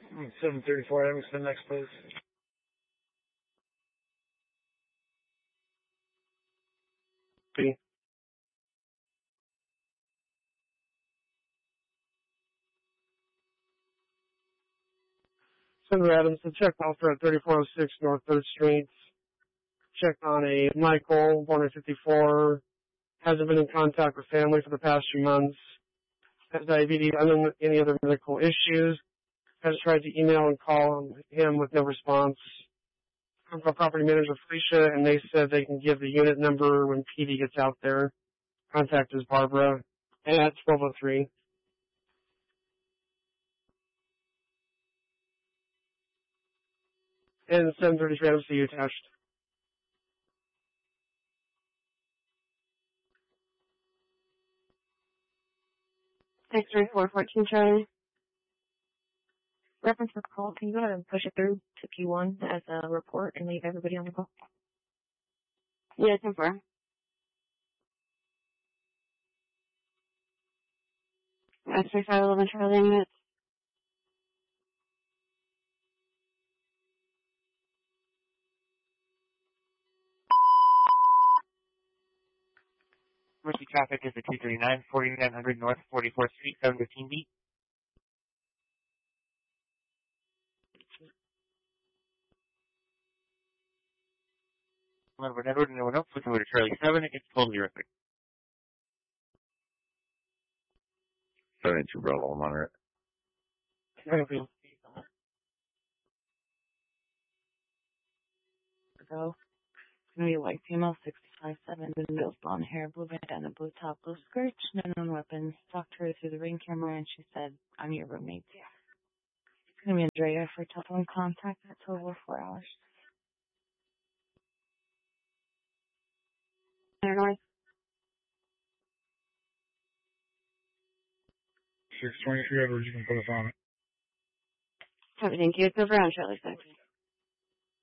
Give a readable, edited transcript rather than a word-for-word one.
734 Evanston, next please. B. Senator Adams, the check officer at 3406 North 3rd Street. Checked on a Michael, born at 54, hasn't been in contact with family for the past few months, has diabetes and any other medical issues, has tried to email and call him with no response. I'm called property manager Felicia, and they said they can give the unit number when PD gets out there. Contact is Barbara at 1203. And 733 Adams to you attached. Six 3414 Charlie. Reference for call. Can you go ahead and push it through to P1 as a report and leave everybody on the call? Yeah, 10-4. That's 3511 Charlie minutes. Emergency traffic is at 239, 4900 North 44th Street, 715B. Edward, no one else. Switch over to Charlie 7. It gets totally horrific. 72 Bravo, I'm on it. Go. It's going to be a white female, 65-7, windows, blonde hair, blue bandana, blue top, blue skirt, no known weapons. Talked to her through the ring camera and she said, I'm your roommate. It's going to be Andrea for telephone contact. That's over 4 hours. North. 623 Edwards, you can put us on it. Thank you. It's over on Charlie 6.